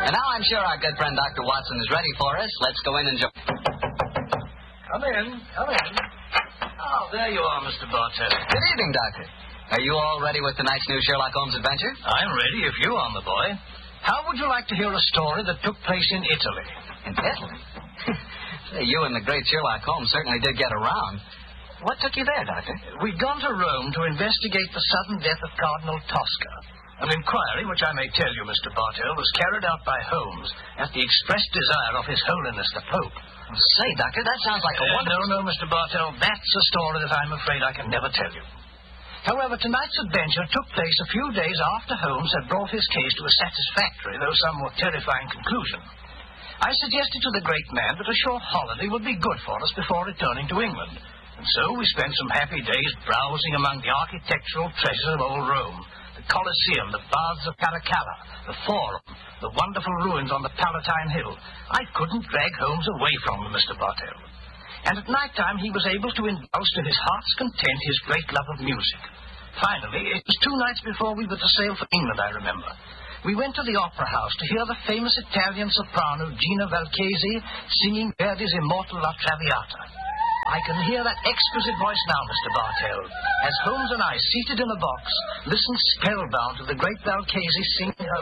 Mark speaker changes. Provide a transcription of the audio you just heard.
Speaker 1: And now I'm sure our good friend Dr. Watson is ready for us. Let's go in and join.
Speaker 2: Come in. Oh, there you are, Mr. Bartell.
Speaker 1: Good evening, Doctor. Are you all ready with tonight's new Sherlock Holmes adventure?
Speaker 2: I'm ready if you are, my boy. How would you like to hear a story that took place in Italy?
Speaker 1: In Italy? Say, you and the great Sherlock Holmes certainly did get around. What took you there, Doctor?
Speaker 2: We'd gone to Rome to investigate the sudden death of Cardinal Tosca. An inquiry, which I may tell you, Mr. Bartell, was carried out by Holmes at the express desire of His Holiness the Pope.
Speaker 1: Say, Doctor, that sounds like a wonderful...
Speaker 2: No, Mr. Bartell, that's a story that I'm afraid I can never tell you. However, tonight's adventure took place a few days after Holmes had brought his case to a satisfactory, though somewhat terrifying conclusion. I suggested to the great man that a short holiday would be good for us before returning to England. And so we spent some happy days browsing among the architectural treasures of old Rome. The Colosseum, the Baths of Caracalla, the Forum, the wonderful ruins on the Palatine Hill. I couldn't drag Holmes away from them, Mr. Bartell. And at night time he was able to indulge to his heart's content his great love of music. Finally, it was 2 nights before we were to sail for England, I remember. We went to the Opera House to hear the famous Italian soprano Gina Valchesi singing Verdi's immortal La Traviata. I can hear that exquisite voice now, Mr. Bartell, as Holmes and I, seated in a box, listened spellbound to the great Valchesi singing her